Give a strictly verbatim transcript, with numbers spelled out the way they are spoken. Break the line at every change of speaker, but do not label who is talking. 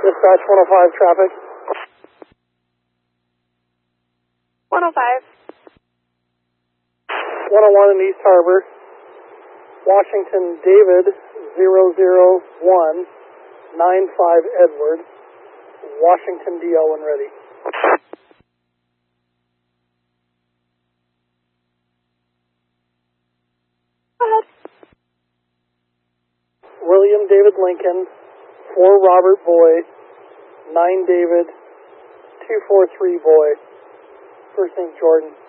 Dispatch one oh five traffic.
one oh five.
one oh one in East Harbor. Washington David zero zero one nine five Edward. Washington D L when ready.
Go ahead.
William David Lincoln, four Robert Boy, nine David, two four three Boy. First name Jordan.